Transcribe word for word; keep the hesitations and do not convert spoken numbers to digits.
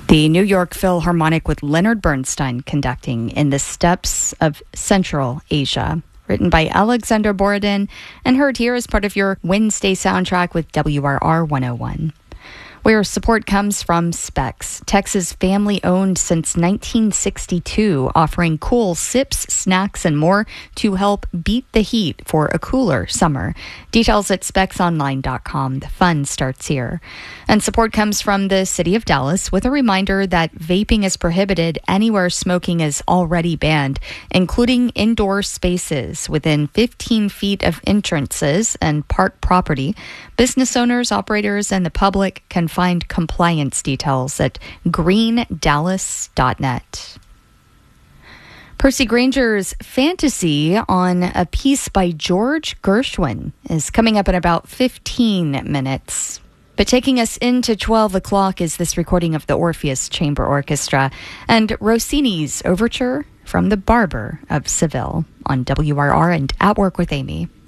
The New York Philharmonic with Leonard Bernstein conducting In the Steppes of Central Asia. Written by Alexander Borodin and heard here as part of your Wednesday soundtrack with W R R one oh one. Where support comes from Specs, Texas family-owned since nineteen sixty-two, offering cool sips, snacks, and more to help beat the heat for a cooler summer. Details at specs online dot com. The fun starts here. And support comes from the City of Dallas with a reminder that vaping is prohibited anywhere smoking is already banned, including indoor spaces within fifteen feet of entrances and park property. Business owners, operators, and the public can find compliance details at green dallas dot net. Percy Granger's Fantasy on a piece by George Gershwin is coming up in about fifteen minutes. But taking us into twelve o'clock is this recording of the Orpheus Chamber Orchestra and Rossini's Overture from The Barber of Seville on W R R and At Work with Amy.